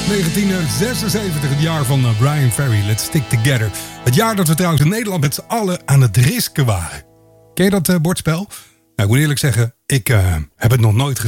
1976, het jaar van Brian Ferry, Let's Stick Together. Het jaar dat we trouwens in Nederland met z'n allen aan het risken waren. Ken je dat bordspel? Nou, ik moet eerlijk zeggen, ik heb het nog nooit gezien.